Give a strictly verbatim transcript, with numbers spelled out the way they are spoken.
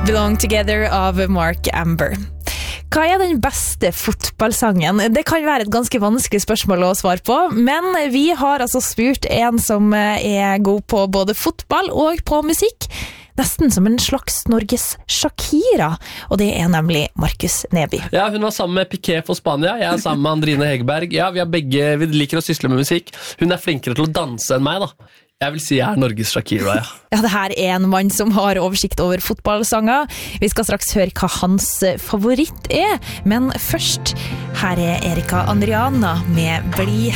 Belong Together av Mark Amber. Hva er den beste fotballsangen? Det kan være et ganske vanskelig spørsmål å svare på, men vi har altså spurt en som er god på både fotball og på musikk, nesten som en slags Norges Shakira, og det er nemlig Markus Neby. Ja, hun var sammen med Piqué for Spania, jeg er sammen med Andrine Hegberg. Ja, vi, er begge, vi liker å sysle med musikk. Hun er flinkere til å danse enn meg da. Jeg vil si jeg er Norges Shakira, ja. Ja, det her er en mann som har oversikt over fotballsanger. Vi skal straks høre hva hans favoritt er, men først, her er Erika Andriana med Bli